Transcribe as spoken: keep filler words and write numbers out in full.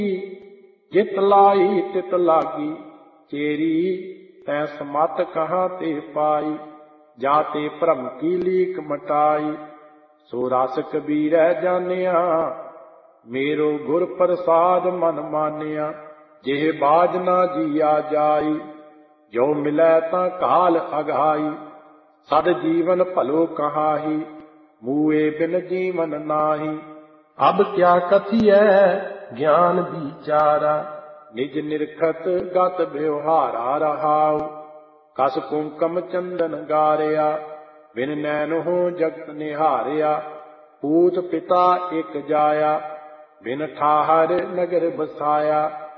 जित लाई तित लागी चेरी, तै समत कहाँ ते पाई। जाते भ्रम की लीक मटाई, सो रस कबीर जानिया। मेरो गुर प्रसाद मन मानिया, जेह बाज ना जिया जाई। जो मिलै तां काल अघाई, सद जीवन भलो कहाही। मूए बिन जीवन नाही। अब क्या कथियै ज्ञान विचारा, निज निरखत गत व्यवहारा रहाऊ। कस कुंकम चंदन गारिया, बिन नैन हो जगत निहारिया। पूत पिता एक जाया, बिन ठाहर नगर बसाया।